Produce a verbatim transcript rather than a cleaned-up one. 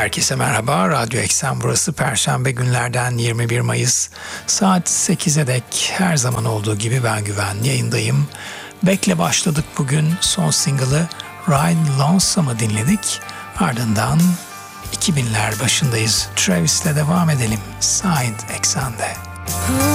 Herkese merhaba. Radyo Eksen burası. Perşembe günlerden yirmi bir Mayıs saat sekize dek her zaman olduğu gibi ben Güven yayındayım. Beck'le başladık bugün. Son single'ı Ride Lonesome'ı dinledik. Ardından iki binler başındayız. Travis'le devam edelim. Side Eksen'de.